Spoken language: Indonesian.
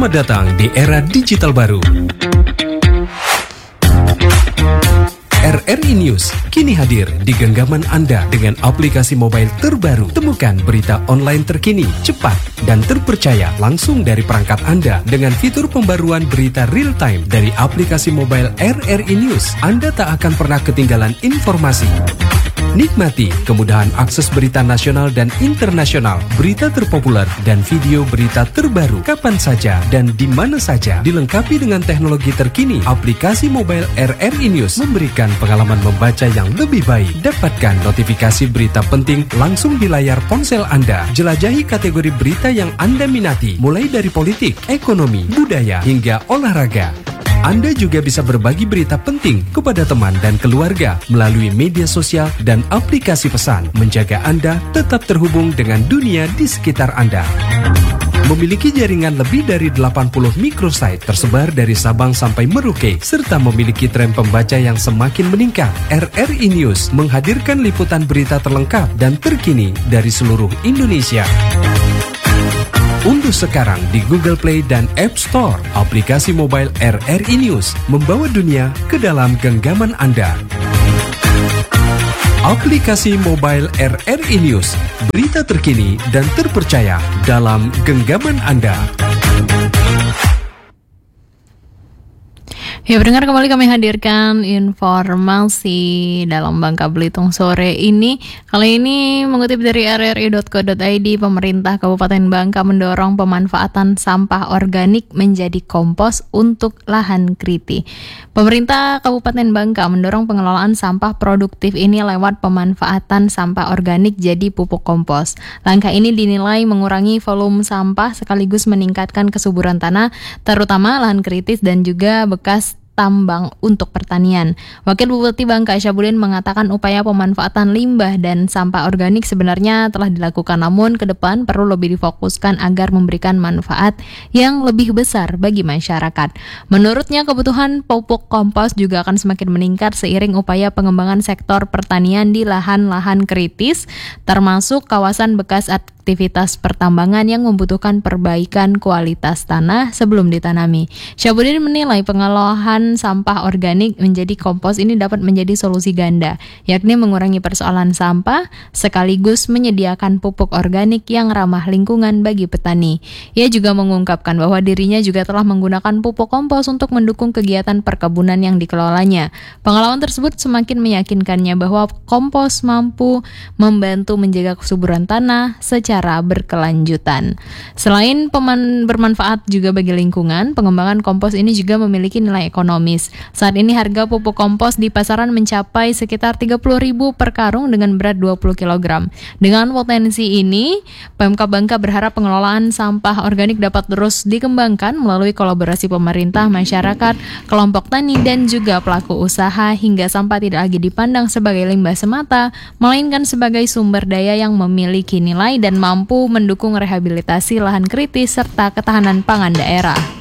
Selamat datang di era digital baru. RRI News kini hadir di genggaman Anda dengan aplikasi mobile terbaru. Temukan berita online terkini, cepat, dan terpercaya langsung dari perangkat Anda dengan fitur pembaruan berita real time dari aplikasi mobile RRI News. Anda tak akan pernah ketinggalan informasi. Nikmati kemudahan akses berita nasional dan internasional, berita terpopuler, dan video berita terbaru kapan saja dan di mana saja. Dilengkapi dengan teknologi terkini, aplikasi mobile RRI News memberikan pengalaman membaca yang lebih baik. Dapatkan notifikasi berita penting langsung di layar ponsel Anda. Jelajahi kategori berita yang Anda minati, mulai dari politik, ekonomi, budaya, hingga olahraga. Anda juga bisa berbagi berita penting kepada teman dan keluarga melalui media sosial dan aplikasi pesan, menjaga Anda tetap terhubung dengan dunia di sekitar Anda. Memiliki jaringan lebih dari 80 microsite tersebar dari Sabang sampai Merauke, serta memiliki tren pembaca yang semakin meningkat. RRI News menghadirkan liputan berita terlengkap dan terkini dari seluruh Indonesia. Unduh sekarang di Google Play dan App Store aplikasi mobile RRI News, membawa dunia ke dalam genggaman Anda. Aplikasi mobile RRI News, berita terkini dan terpercaya dalam genggaman Anda. Ya, pendengar, kembali kami hadirkan informasi dalam Bangka Belitung sore ini. Kali ini mengutip dari rri.co.id, pemerintah Kabupaten Bangka mendorong pemanfaatan sampah organik menjadi kompos untuk lahan kritis. Pemerintah Kabupaten Bangka mendorong pengelolaan sampah produktif ini lewat pemanfaatan sampah organik jadi pupuk kompos. Langkah ini dinilai mengurangi volume sampah sekaligus meningkatkan kesuburan tanah, terutama lahan kritis dan juga bekas tambang untuk pertanian. Wakil Bupati Bangka Syabudin mengatakan upaya pemanfaatan limbah dan sampah organik sebenarnya telah dilakukan, namun ke depan perlu lebih difokuskan agar memberikan manfaat yang lebih besar bagi masyarakat. Menurutnya, kebutuhan pupuk kompos juga akan semakin meningkat seiring upaya pengembangan sektor pertanian di lahan-lahan kritis, termasuk kawasan bekas aktivitas pertambangan yang membutuhkan perbaikan kualitas tanah sebelum ditanami. Syabudin menilai pengelolaan sampah organik menjadi kompos ini dapat menjadi solusi ganda, yakni mengurangi persoalan sampah sekaligus menyediakan pupuk organik yang ramah lingkungan bagi petani. Ia juga mengungkapkan bahwa dirinya juga telah menggunakan pupuk kompos untuk mendukung kegiatan perkebunan yang dikelolanya. Pengalaman tersebut semakin meyakinkannya bahwa kompos mampu membantu menjaga kesuburan tanah secara berkelanjutan. Selain bermanfaat juga bagi lingkungan, pengembangan kompos ini juga memiliki nilai ekonomis. Saat ini harga pupuk kompos di pasaran mencapai sekitar 30.000 per karung dengan berat 20 kg. Dengan potensi ini, Pemkab Bangka berharap pengelolaan sampah organik dapat terus dikembangkan melalui kolaborasi pemerintah, masyarakat, kelompok tani, dan juga pelaku usaha hingga sampah tidak lagi dipandang sebagai limbah semata, melainkan sebagai sumber daya yang memiliki nilai dan mampu mendukung rehabilitasi lahan kritis serta ketahanan pangan daerah.